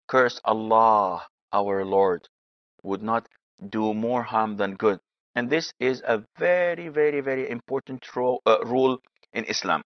curse Allah, our Lord, would not do more harm than good. And this is a very, very, very important rule in Islam.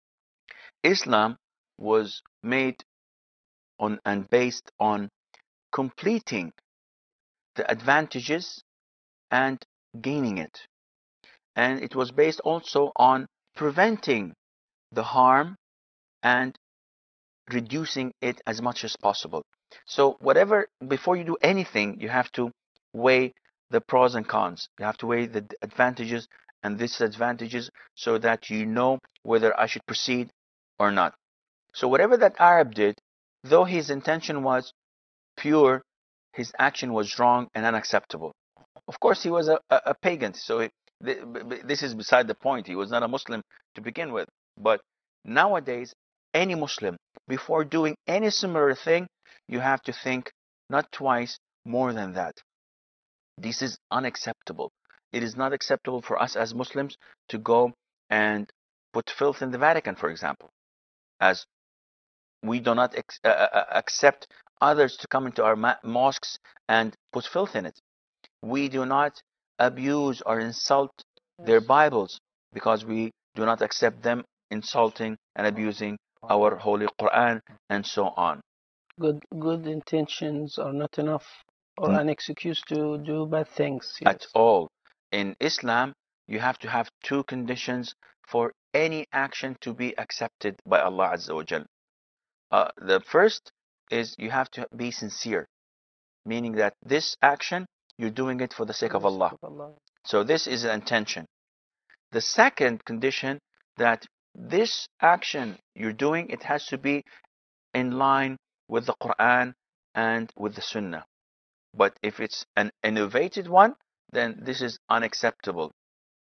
Islam was made on and based on completing the advantages and gaining it. And it was based also on preventing the harm and reducing it as much as possible. So whatever, before you do anything, you have to weigh the pros and cons. You have to weigh the advantages and disadvantages so that you know whether I should proceed or not. So whatever that Arab did, though his intention was pure, his action was wrong and unacceptable. Of course, he was a pagan, so this is beside the point. He was not a Muslim to begin with. But nowadays, any Muslim, before doing any similar thing, you have to think not twice, more than that. This is unacceptable. It is not acceptable for us as Muslims to go and put filth in the Vatican, for example, as we do not accept others to come into our mosques and put filth in it. We do not abuse or insult their Bibles because we do not accept them insulting and abusing our Holy Quran and so on. Good intentions are not enough or an excuse to do bad things. Yes. At all. In Islam, you have to have two conditions for any action to be accepted by Allah Azza wa Jal. The first is you have to be sincere, meaning that this action, you're doing it for the sake of Allah. So this is an intention. The second condition, that this action you're doing, it has to be in line with the Quran and with the Sunnah. But if it's an innovated one, then this is unacceptable.